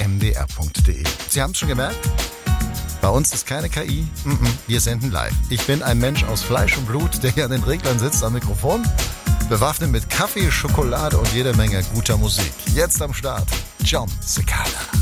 mdr.de. Sie haben es schon gemerkt? Bei uns ist keine KI. Wir senden live. Ich bin ein Mensch aus Fleisch und Blut, der hier an den Reglern sitzt am Mikrofon, bewaffnet mit Kaffee, Schokolade und jede Menge guter Musik. Jetzt am Start, John Cicala.